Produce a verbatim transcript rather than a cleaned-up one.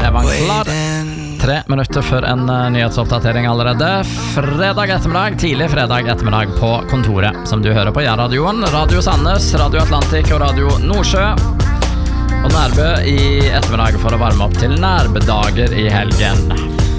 er man klar. Tre minutter før en uh, nyhetsoppdatering allerede. Fredag ettermiddag, tidlig fredag ettermiddag på kontoret, som du hører på Ja-radioen, Radio Sandnes, Radio Atlantik og Radio Nordsjø. Og Nærbø i ettermiddag for å varme opp til Nærbedager i helgen.